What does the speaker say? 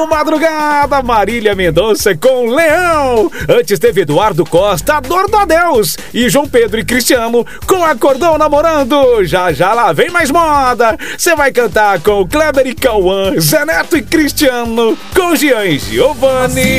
do Madrugada, Marília Mendonça com Leão. Antes teve Eduardo Costa, Dor do Adeus. E João Pedro e Cristiano com Acordou Namorando. Já já lá vem mais moda. Você vai cantar com Kleber e Cauã, Zé Neto e Cristiano, com Jean e Giovanni.